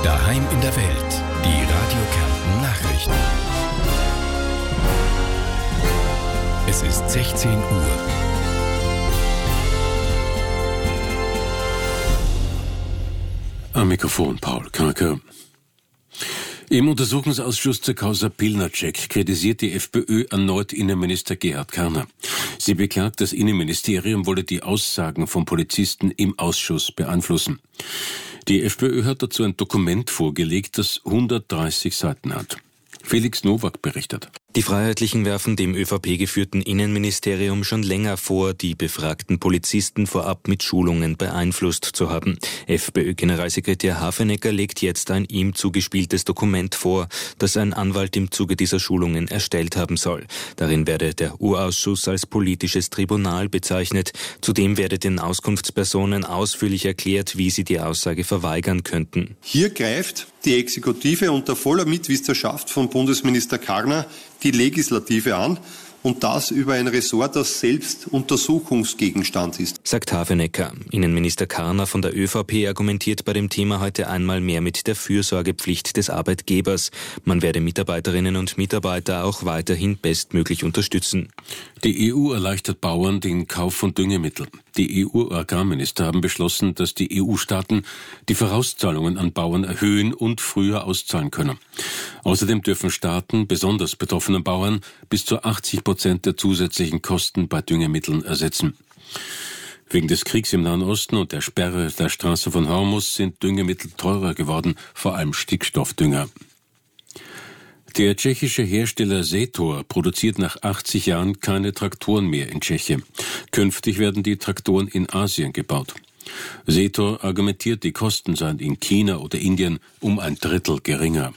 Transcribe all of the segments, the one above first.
Daheim in der Welt. Die Radio Kärnten Nachrichten. Es ist 16 Uhr. Am Mikrofon Paul Kranke. Im Untersuchungsausschuss zur Causa Pilnacek kritisiert die FPÖ erneut Innenminister Gerhard Karner. Sie beklagt, das Innenministerium wolle die Aussagen von Polizisten im Ausschuss beeinflussen. Die FPÖ hat dazu ein Dokument vorgelegt, das 130 Seiten hat. Felix Nowak berichtet. Die Freiheitlichen werfen dem ÖVP-geführten Innenministerium schon länger vor, die befragten Polizisten vorab mit Schulungen beeinflusst zu haben. FPÖ-Generalsekretär Hafenecker legt jetzt ein ihm zugespieltes Dokument vor, das ein Anwalt im Zuge dieser Schulungen erstellt haben soll. Darin werde der U-Ausschuss als politisches Tribunal bezeichnet. Zudem werde den Auskunftspersonen ausführlich erklärt, wie sie die Aussage verweigern könnten. Hier greift die Exekutive unter voller Mitwisserschaft von Bundesminister Karner die Legislative an und das über ein Ressort, das selbst Untersuchungsgegenstand ist, sagt Hafenecker. Innenminister Karner von der ÖVP argumentiert bei dem Thema heute einmal mehr mit der Fürsorgepflicht des Arbeitgebers. Man werde Mitarbeiterinnen und Mitarbeiter auch weiterhin bestmöglich unterstützen. Die EU erleichtert Bauern den Kauf von Düngemitteln. Die EU-Agrarminister haben beschlossen, dass die EU-Staaten die Vorauszahlungen an Bauern erhöhen und früher auszahlen können. Außerdem dürfen Staaten besonders betroffenen Bauern bis zu 80% der zusätzlichen Kosten bei Düngemitteln ersetzen. Wegen des Kriegs im Nahen Osten und der Sperre der Straße von Hormuz sind Düngemittel teurer geworden, vor allem Stickstoffdünger. Der tschechische Hersteller Zetor produziert nach 80 Jahren keine Traktoren mehr in Tschechien. Künftig werden die Traktoren in Asien gebaut. Zetor argumentiert, die Kosten seien in China oder Indien um ein Drittel geringer.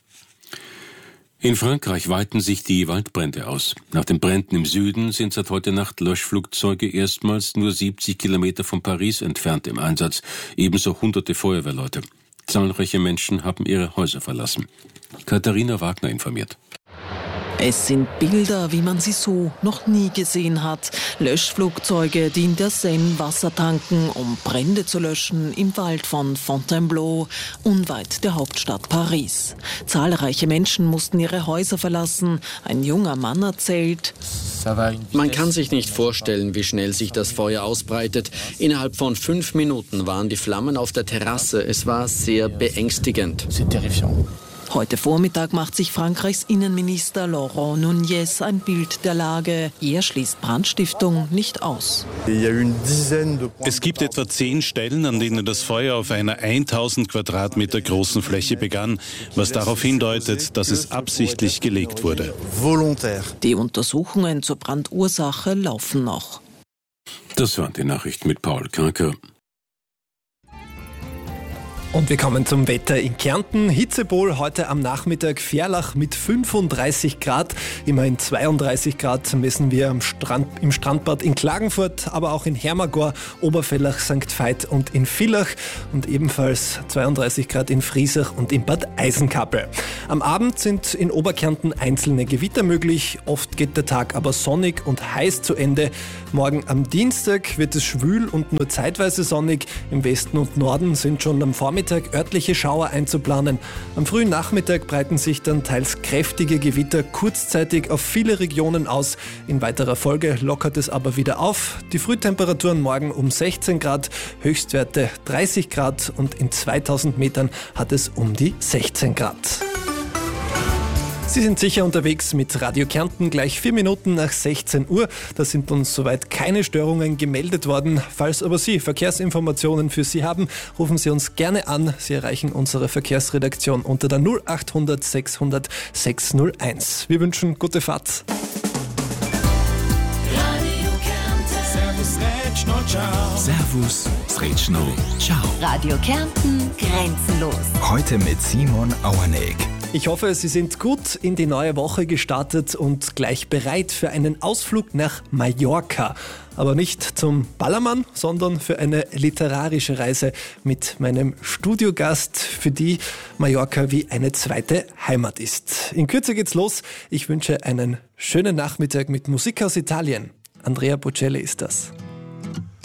In Frankreich weiten sich die Waldbrände aus. Nach den Bränden im Süden sind seit heute Nacht Löschflugzeuge erstmals nur 70 Kilometer von Paris entfernt im Einsatz, ebenso hunderte Feuerwehrleute. Zahlreiche Menschen haben ihre Häuser verlassen. Katharina Wagner informiert. Es sind Bilder, wie man sie so noch nie gesehen hat. Löschflugzeuge, die in der Seine Wasser tanken, um Brände zu löschen im Wald von Fontainebleau, unweit der Hauptstadt Paris. Zahlreiche Menschen mussten ihre Häuser verlassen. Ein junger Mann erzählt: Man kann sich nicht vorstellen, wie schnell sich das Feuer ausbreitet. Innerhalb von 5 Minuten waren die Flammen auf der Terrasse. Es war sehr beängstigend. Heute Vormittag macht sich Frankreichs Innenminister Laurent Nunez ein Bild der Lage. Er schließt Brandstiftung nicht aus. Es gibt etwa 10 Stellen, an denen das Feuer auf einer 1000 Quadratmeter großen Fläche begann, was darauf hindeutet, dass es absichtlich gelegt wurde. Die Untersuchungen zur Brandursache laufen noch. Das waren die Nachrichten mit Paul Kranke. Und wir kommen zum Wetter in Kärnten. Hitzepol heute am Nachmittag, Verlach mit 35 Grad. Immerhin 32 Grad messen wir im Strandbad in Klagenfurt, aber auch in Hermagor, Oberfellach, St. Veit und in Villach. Und ebenfalls 32 Grad in Friesach und in Bad Eisenkappel. Am Abend sind in Oberkärnten einzelne Gewitter möglich. Oft geht der Tag aber sonnig und heiß zu Ende. Morgen am Dienstag wird es schwül und nur zeitweise sonnig. Im Westen und Norden sind schon am Vormittag örtliche Schauer einzuplanen. Am frühen Nachmittag breiten sich dann teils kräftige Gewitter kurzzeitig auf viele Regionen aus. In weiterer Folge lockert es aber wieder auf. Die Frühtemperaturen morgen um 16 Grad, Höchstwerte 30 Grad und in 2000 Metern hat es um die 16 Grad. Sie sind sicher unterwegs mit Radio Kärnten, gleich 4 Minuten nach 16 Uhr. Da sind uns soweit keine Störungen gemeldet worden. Falls aber Sie Verkehrsinformationen für Sie haben, rufen Sie uns gerne an. Sie erreichen unsere Verkehrsredaktion unter der 0800 600 601. Wir wünschen gute Fahrt. Servus, Sretschno, ciao. Radio Kärnten, grenzenlos. Heute mit Simon Auerneck. Ich hoffe, Sie sind gut in die neue Woche gestartet und gleich bereit für einen Ausflug nach Mallorca. Aber nicht zum Ballermann, sondern für eine literarische Reise mit meinem Studiogast, für die Mallorca wie eine zweite Heimat ist. In Kürze geht's los. Ich wünsche einen schönen Nachmittag mit Musik aus Italien. Andrea Bocelli ist das.